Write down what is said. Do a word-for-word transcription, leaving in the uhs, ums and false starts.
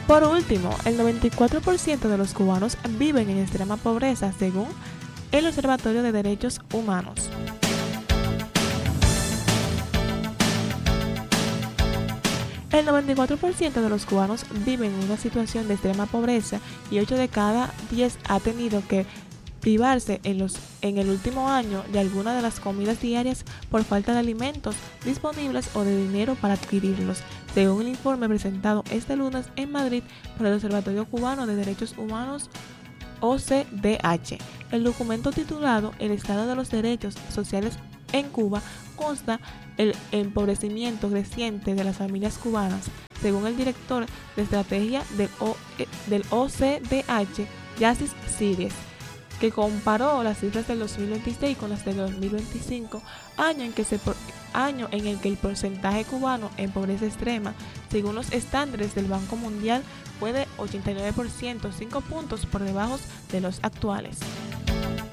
Por último, el noventa y cuatro por ciento de los cubanos viven en extrema pobreza, según el Observatorio de Derechos Humanos. El noventa y cuatro por ciento de los cubanos viven en una situación de extrema pobreza y ocho de cada diez ha tenido que privarse en, los, en el último año de alguna de las comidas diarias por falta de alimentos disponibles o de dinero para adquirirlos, según el informe presentado este lunes en Madrid por el Observatorio Cubano de Derechos Humanos O C D H. El documento titulado El Estado de los Derechos Sociales en Cuba consta el empobrecimiento creciente de las familias cubanas, según el director de estrategia del, o, del O C D H, Yasis Siries, que comparó las cifras del dos mil veintiséis con las del dos mil veinticinco, año en, que se, año en el que el porcentaje cubano en pobreza extrema, según los estándares del Banco Mundial, fue de ochenta y nueve por ciento, cinco puntos por debajo de los actuales.